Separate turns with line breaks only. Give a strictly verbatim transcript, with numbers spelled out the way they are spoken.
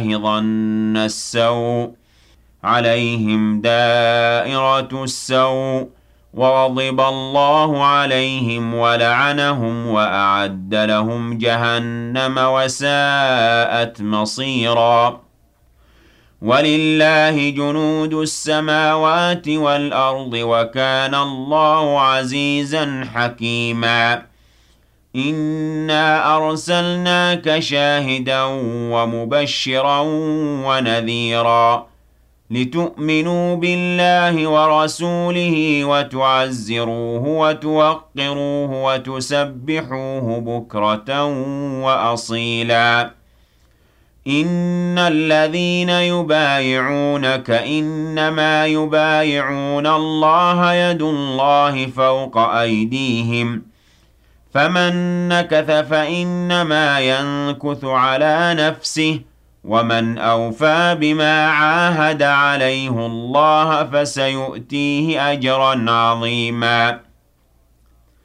ظن السوء عليهم دائرة السوء وغضب الله عليهم ولعنهم وأعد لهم جهنم وساءت مصيرا ولله جنود السماوات والأرض وكان الله عزيزا حكيما إنا أرسلناك شاهدا ومبشرا ونذيرا لتؤمنوا بالله ورسوله وتعزروه وتوقروه وتسبحوه بكرة وأصيلا إن الذين يبايعونك إنما يبايعون الله يد الله فوق أيديهم فمن نكث فإنما ينكث على نفسه ومن أوفى بما عاهد عليه الله فسيؤتيه أجرا عظيما